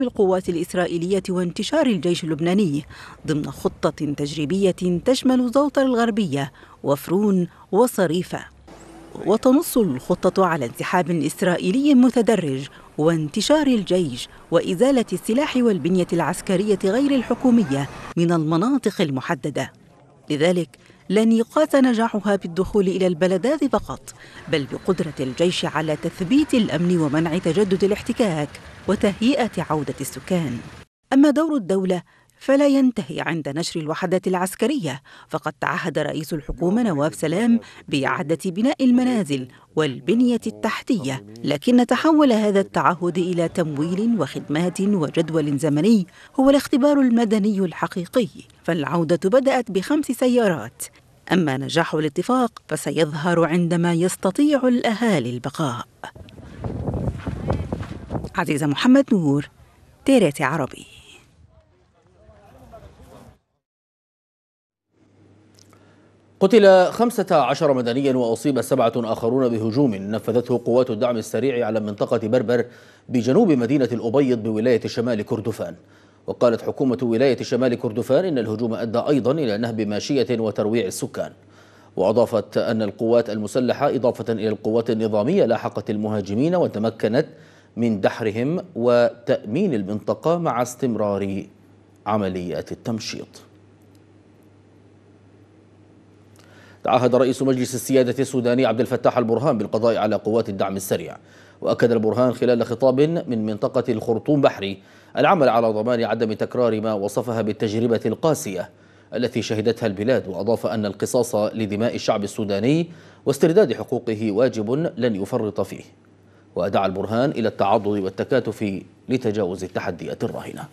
القوات الإسرائيلية وانتشار الجيش اللبناني ضمن خطة تجريبية تشمل زوطر الغربية وفرون وصريفة. وتنص الخطة على انسحاب إسرائيلي متدرج وانتشار الجيش وإزالة السلاح والبنية العسكرية غير الحكومية من المناطق المحددة. لذلك لن يقاس نجاحها بالدخول إلى البلدات فقط، بل بقدرة الجيش على تثبيت الأمن ومنع تجدد الاحتكاك وتهيئة عودة السكان. أما دور الدولة فلا ينتهي عند نشر الوحدات العسكرية، فقد تعهد رئيس الحكومة نواف سلام بإعادة بناء المنازل والبنية التحتية، لكن تحول هذا التعهد إلى تمويل وخدمات وجدول زمني هو الاختبار المدني الحقيقي. فالعودة بدأت ب5 سيارات، أما نجاح الاتفاق فسيظهر عندما يستطيع الأهالي البقاء. عزيزة محمد نور، تيريتي عربي. قتل 15 مدنيا وأصيب 7 آخرون بهجوم نفذته قوات الدعم السريع على منطقة بربر بجنوب مدينة الأبيض بولاية شمال كردفان. وقالت حكومة ولاية شمال كردفان إن الهجوم أدى أيضا إلى نهب ماشية وترويع السكان. وأضافت أن القوات المسلحة إضافة إلى القوات النظامية لاحقت المهاجمين وتمكنت من دحرهم وتأمين المنطقة مع استمرار عمليات التمشيط. تعهد رئيس مجلس السيادة السوداني عبد الفتاح البرهان بالقضاء على قوات الدعم السريع. وأكد البرهان خلال خطاب من منطقة الخرطوم بحري العمل على ضمان عدم تكرار ما وصفها بالتجربة القاسية التي شهدتها البلاد. وأضاف أن القصاص لدماء الشعب السوداني واسترداد حقوقه واجب لن يفرط فيه. ودعا البرهان إلى التعاضد والتكاتف لتجاوز التحديات الراهنة.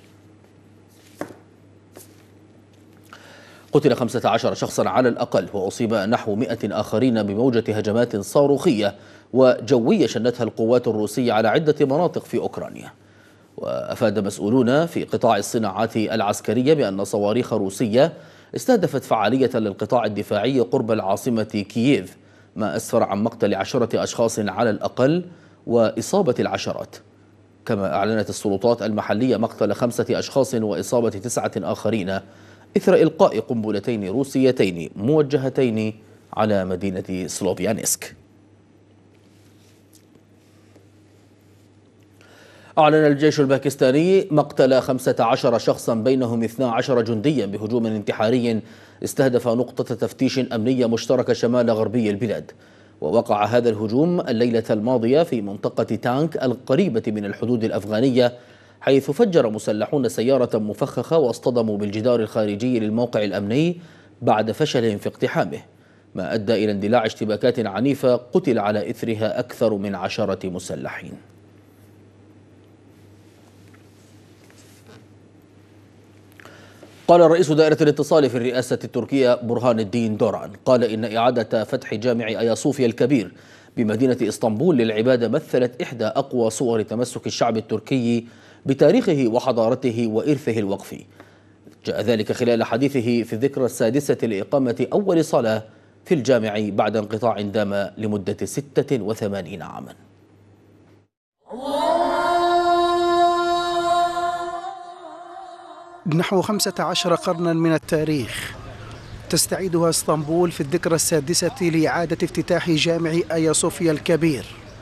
قتل 15 شخصا على الأقل وأصيب نحو 100 آخرين بموجة هجمات صاروخية وجوية شنتها القوات الروسية على عدة مناطق في أوكرانيا. وأفاد مسؤولون في قطاع الصناعات العسكرية بأن صواريخ روسية استهدفت فعالية للقطاع الدفاعي قرب العاصمة كييف، ما أسفر عن مقتل 10 أشخاص على الأقل وإصابة العشرات. كما أعلنت السلطات المحلية مقتل 5 أشخاص وإصابة 9 آخرين إثر إلقاء قنبلتين روسيتين موجهتين على مدينة سلوفيانسك. أعلن الجيش الباكستاني مقتل 15 شخصا بينهم 12 جنديا بهجوم انتحاري استهدف نقطة تفتيش أمنية مشتركة شمال غربي البلاد. ووقع هذا الهجوم الليلة الماضية في منطقة تانك القريبة من الحدود الأفغانية، حيث فجر مسلحون سيارة مفخخة واصطدموا بالجدار الخارجي للموقع الأمني بعد فشل في اقتحامه، ما أدى إلى اندلاع اشتباكات عنيفة قتل على إثرها أكثر من 10 مسلحين. قال رئيس دائرة الاتصال في الرئاسة التركية برهان الدين دوران قال إن إعادة فتح جامع آيا صوفيا الكبير بمدينة إسطنبول للعبادة مثلت إحدى أقوى صور تمسك الشعب التركي بتاريخه وحضارته وإرثه الوقفي. جاء ذلك خلال حديثه في الذكرى السادسة لإقامة أول صلاة في الجامع بعد انقطاع دام لمدة 86 عاما. نحو 15 قرنا من التاريخ تستعيدها اسطنبول في الذكرى السادسة لإعادة افتتاح جامع آيا صوفيا الكبير.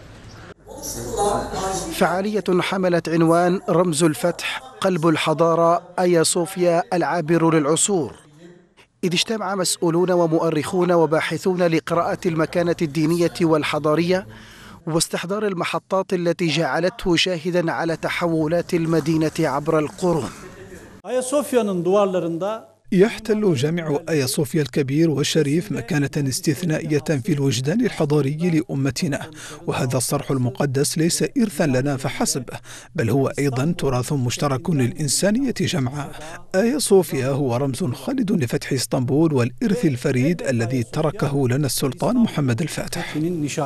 فعالية حملت عنوان رمز الفتح قلب الحضارة آيا صوفيا العابر للعصور، إذ اجتمع مسؤولون ومؤرخون وباحثون لقراءة المكانة الدينية والحضارية واستحضار المحطات التي جعلته شاهدا على تحولات المدينة عبر القرون. يحتل جامع آيا صوفيا الكبير والشريف مكانة استثنائية في الوجدان الحضاري لأمتنا، وهذا الصرح المقدس ليس إرثا لنا فحسب، بل هو أيضا تراث مشترك للإنسانية جمعاء. آيا صوفيا هو رمز خالد لفتح اسطنبول والإرث الفريد الذي تركه لنا السلطان محمد الفاتح.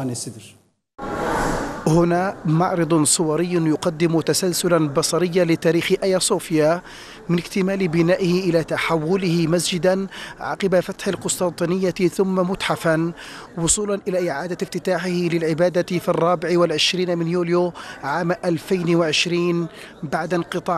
هنا معرض صوري يقدم تسلسلا بصريا لتاريخ آيا صوفيا من اكتمال بنائه إلى تحوله مسجدا عقب فتح القسطنطينية ثم متحفا، وصولا إلى إعادة افتتاحه للعبادة في 24 يوليو عام 2020 بعد انقطاع